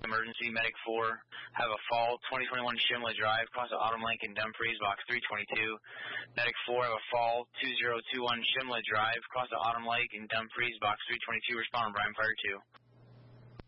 emergency. Medic 4, have a fall, 2021 Shimla Drive, cross the Autumn Lake in Dumfries, box 322. Medic 4, have a fall, 2021 Shimla Drive, cross the Autumn Lake in Dumfries, box 322. Respond on Bryan Fire 2.